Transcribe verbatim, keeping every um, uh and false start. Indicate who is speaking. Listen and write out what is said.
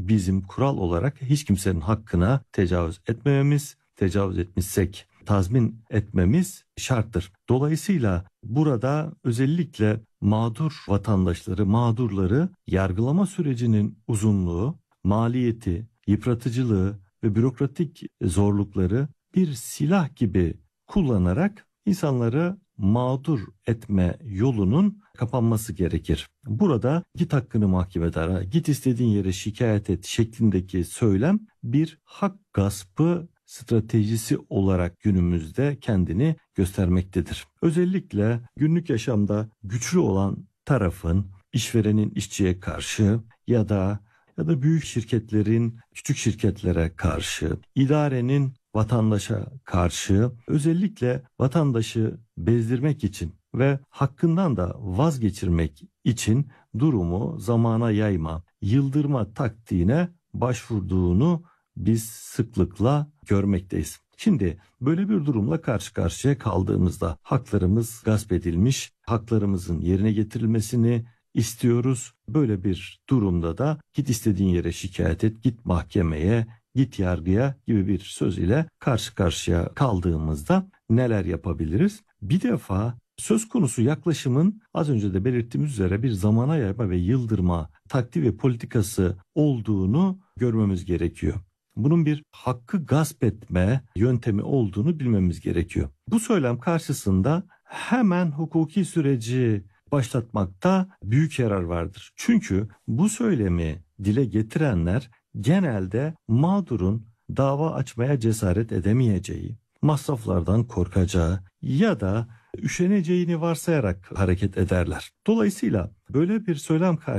Speaker 1: bizim kural olarak hiç kimsenin hakkına tecavüz etmememiz, tecavüz etmişsek tazmin etmemiz şarttır. Dolayısıyla burada özellikle mağdur vatandaşları, mağdurları yargılama sürecinin uzunluğu, maliyeti, yıpratıcılığı ve bürokratik zorlukları bir silah gibi kullanarak insanları mağdur etme yolunun kapanması gerekir. Burada git hakkını mahkemede ara, git istediğin yere şikayet et şeklindeki söylem bir hak gaspı stratejisi olarak günümüzde kendini göstermektedir. Özellikle günlük yaşamda güçlü olan tarafın işverenin işçiye karşı ya da ya da büyük şirketlerin küçük şirketlere karşı, idarenin vatandaşa karşı özellikle vatandaşı bezdirmek için ve hakkından da vazgeçirmek için durumu zamana yayma, yıldırma taktiğine başvurduğunu biz sıklıkla görmekteyiz. Şimdi böyle bir durumla karşı karşıya kaldığımızda haklarımız gasp edilmiş, haklarımızın yerine getirilmesini istiyoruz. Böyle bir durumda da git istediğin yere şikayet et, git mahkemeye, git yargıya gibi bir söz ile karşı karşıya kaldığımızda neler yapabiliriz? Bir defa söz konusu yaklaşımın az önce de belirttiğimiz üzere bir zamana yayma ve yıldırma taktiği ve politikası olduğunu görmemiz gerekiyor. Bunun bir hakkı gasp etme yöntemi olduğunu bilmemiz gerekiyor. Bu söylem karşısında hemen hukuki süreci başlatmakta büyük yarar vardır. Çünkü bu söylemi dile getirenler genelde mağdurun dava açmaya cesaret edemeyeceği, masraflardan korkacağı ya da üşeneceğini varsayarak hareket ederler. Dolayısıyla böyle bir söylem karşısında